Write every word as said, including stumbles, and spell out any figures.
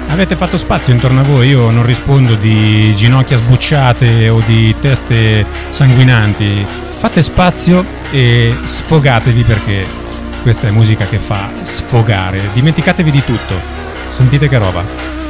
Avete fatto spazio intorno a voi? Io non rispondo di ginocchia sbucciate o di teste sanguinanti. Fate spazio e sfogatevi, perché questa è musica che fa sfogare. Dimenticatevi di tutto. Sentite che roba.